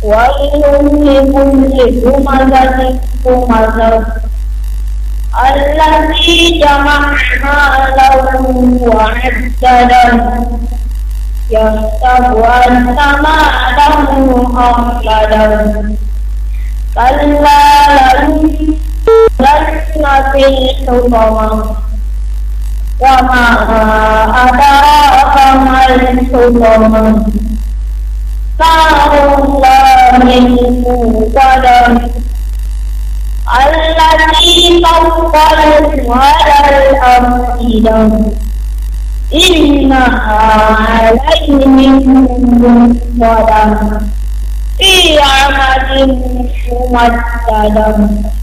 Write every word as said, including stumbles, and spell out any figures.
ويل لكل همزة همزة الذي جمع مالا وعدده يحسب أن ماله أخلده كلا لينبذن في الحطمة وما أدراك ما الحطمة نار الله الموقدة التي تطلع على الأفئدة إنها عليهم مؤصدة في عمد ممددة.